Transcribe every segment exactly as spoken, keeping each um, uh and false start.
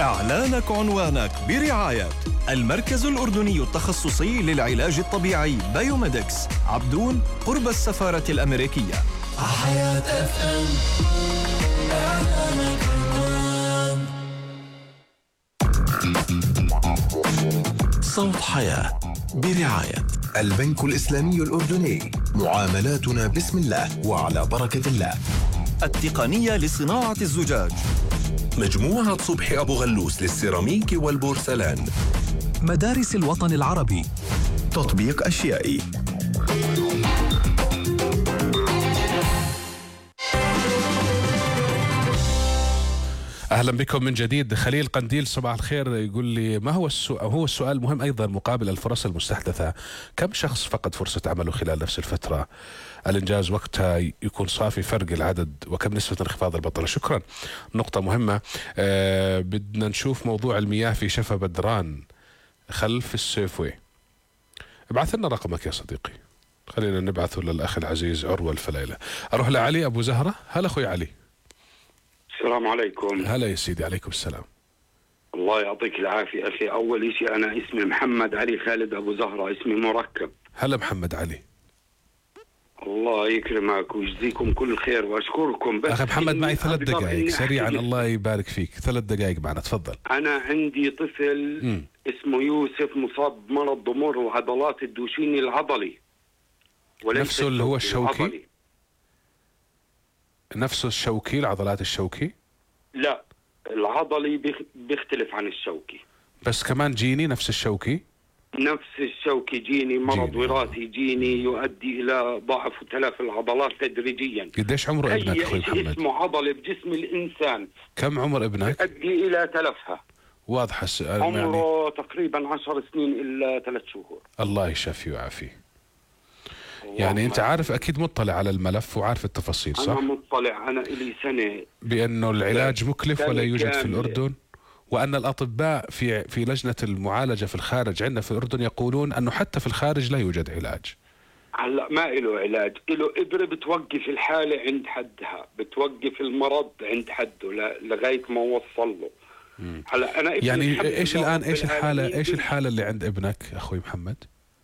إعلانك عنوانك برعاية المركز الأردني التخصصي للعلاج الطبيعي بايوميدكس، عبدون، قرب السفارة الأمريكية. حياة اف ام. إعلانك عنوان. صوت حياة برعاية البنك الإسلامي الأردني، معاملاتنا بسم الله وعلى بركة الله. التقنية لصناعة الزجاج، مجموعة صبحي أبو غلوس للسيراميك والبورسلان. مدارس الوطن العربي، تطبيق أشيائي. أهلا بكم من جديد. خليل قنديل صباح الخير يقول لي ما هو السؤال، هو السؤال مهم أيضا مقابل الفرص المستحدثة. كم شخص فقد فرصة عمله خلال نفس الفترة؟ الإنجاز وقتها يكون صافي فرق العدد، وكم نسبة انخفاض البطالة؟ شكرا، نقطة مهمة. آه بدنا نشوف موضوع المياه في شفا بدران خلف السيفوي. ابعث لنا رقمك يا صديقي، خلينا نبعثه للأخ العزيز عروة الفليلة. أروح لعلي أبو زهرة. هلا أخوي علي. السلام عليكم. هلا يا سيدي. عليكم السلام. الله يعطيك العافية أخي. أول شيء أنا اسمي محمد علي خالد أبو زهرة، اسمي مركب. هلا محمد علي. الله يكرمك ويجزيكم كل خير وأشكركم. بس أخي محمد معي ثلاث دقائق سريعا. الله يبارك فيك، ثلاث دقائق معنا، تفضل. أنا عندي طفل م. اسمه يوسف مصاب بمرض ضمور وعضلات الدوشيني العضلي. نفسه اللي هو الشوكي العضلي. نفسه الشوكي، العضلات الشوكي؟ لا، العضلي بيختلف عن الشوكي. بس كمان جيني نفس الشوكي؟ نفس الشوكي جيني، مرض جيني. وراثي جيني يؤدي إلى ضعف وتلف العضلات تدريجيا. قديش عمر ابنك أخوي محمد؟ اسمه عضلي بجسم الإنسان. كم عمر ابنك؟ يؤدي إلى تلفها. واضح. عمره يعني تقريبا عشر سنين إلا ثلاث شهور. الله يشفيه ويعافيه. يعني أنت عارف أكيد مطلع على الملف وعارف التفاصيل صح؟ أنا مطلع، أنا إلي سنة بأنه العلاج مكلف ولا يوجد في الأردن، وأن الأطباء في في لجنة المعالجة في الخارج عندنا في الأردن يقولون أنه حتى في الخارج لا يوجد علاج. هلا ما له علاج، له إبرة بتوقف الحالة عند حدها، بتوقف المرض عند حده لغاية ما وصل له. هلا أنا يعني إيش الآن إيش الحالة إيش الحالة اللي عند ابنك أخوي محمد؟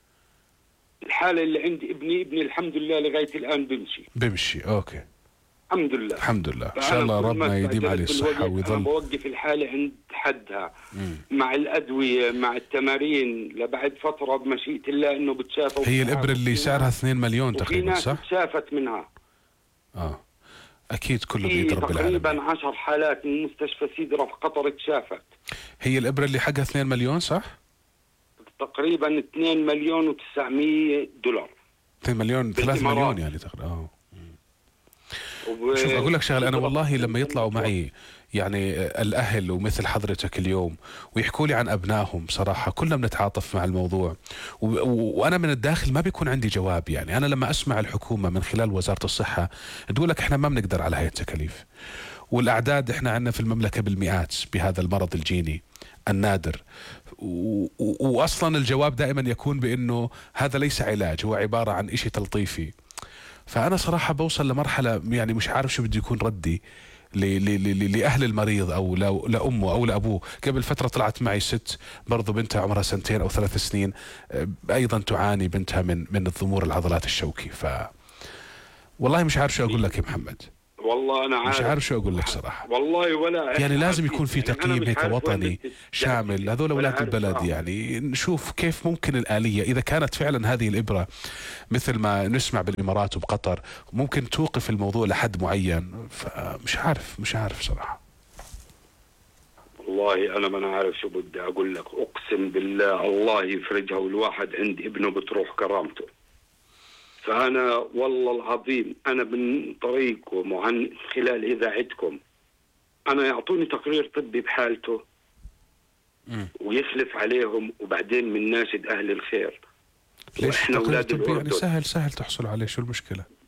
الحالة اللي عند ابني ابني الحمد لله لغاية الآن بمشي بمشي أوكي الحمد لله الحمد لله. إن شاء الله ربنا يديم عليه الصحة ويظل. أنا بوقف الحالة عند حدها مم. مع الأدوية مع التمارين لبعد فترة بمشيئة الله إنه بتشافى. هي الإبرة اللي سعرها اثنين مليون تقريبا صح؟ تشافت منها. آه أكيد كله بيد رب العالمين. تقريبا عشر حالات من مستشفى سيدرا في قطر تشافت. هي الإبرة اللي حقها اثنين مليون صح؟ تقريبا اثنين مليون وتسعمية دولار. اثنين مليون ثلاثة مليون يعني تقريبا. اه وب... شوف أقول لك شغله، أنا والله لما يطلعوا معي يعني الأهل ومثل حضرتك اليوم ويحكوا لي عن أبنائهم صراحة كلنا بنتعاطف مع الموضوع، و... وأنا من الداخل ما بيكون عندي جواب. يعني أنا لما أسمع الحكومة من خلال وزارة الصحة تقول لك إحنا ما بنقدر على هاي التكاليف، والأعداد إحنا عندنا في المملكة بالمئات بهذا المرض الجيني النادر، و... و... وأصلا الجواب دائما يكون بأنه هذا ليس علاج، هو عبارة عن إشي تلطيفي. فأنا صراحة بوصل لمرحلة يعني مش عارف شو بده يكون ردي ل... ل... ل... لأهل المريض أو ل... لأمه أو لأبوه. قبل فترة طلعت معي ست برضو بنتها عمرها سنتين أو ثلاث سنين أيضا تعاني بنتها من من الضمور العضلات الشوكي. ف والله مش عارف شو أقول لك يا محمد. والله أنا عارف. مش عارف شو أقول لك صراحة. والله ولا يعني لازم يكون في تقييم هيك وطني شامل لهذول أولاد البلد. يعني نشوف كيف ممكن الآلية إذا كانت فعلا هذه الإبرة مثل ما نسمع بالإمارات وبقطر ممكن توقف الموضوع لحد معين. فمش عارف مش عارف صراحة. والله أنا ما عارف شو بدي أقول لك. أقسم بالله الله يفرجها والواحد عند ابنه بتروح كرامته. فأنا والله العظيم أنا من طريقكم وعن خلال إذاعتكم أنا يعطوني تقرير طبي بحالته م. ويخلف عليهم وبعدين من ناشد أهل الخير. ليش تقرير طبي يعني سهل سهل تحصل عليه، شو المشكلة؟